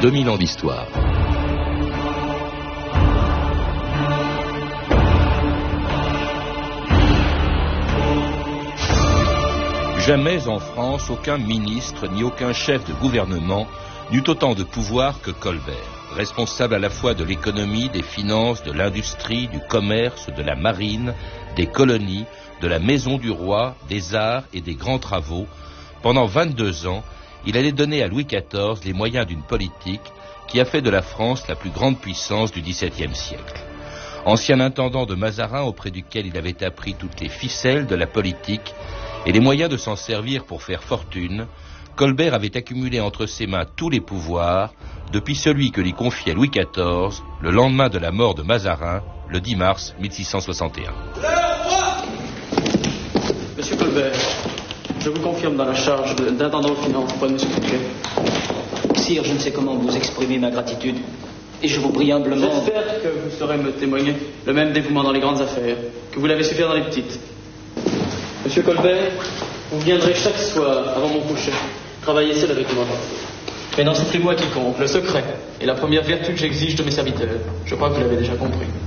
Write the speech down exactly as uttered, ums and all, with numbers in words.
deux mille ans d'histoire. Jamais en France, aucun ministre ni aucun chef de gouvernement n'eut autant de pouvoir que Colbert, responsable à la fois de l'économie, des finances, de l'industrie, du commerce, de la marine, des colonies, de la maison du roi, des arts et des grands travaux. Pendant vingt-deux ans, il allait donner à Louis quatorze les moyens d'une politique qui a fait de la France la plus grande puissance du dix-septième siècle. Ancien intendant de Mazarin auprès duquel il avait appris toutes les ficelles de la politique et les moyens de s'en servir pour faire fortune, Colbert avait accumulé entre ses mains tous les pouvoirs depuis celui que lui confiait Louis quatorze le lendemain de la mort de Mazarin, le dix mars mille six cent soixante et un. Monsieur Colbert, je vous confirme dans la charge d'intendant aux finances pour Monsieur Fouquet. Sire, je ne sais comment vous exprimer ma gratitude, et je vous prie humblement... J'espère que vous saurez me témoigner le même dévouement dans les grandes affaires que vous l'avez su faire dans les petites. Monsieur Colbert, vous viendrez chaque soir, avant mon coucher, travailler seul avec moi. Mais n'en souffrez-moi quiconque, le secret est la première vertu que j'exige de mes serviteurs. Je crois que vous l'avez déjà compris.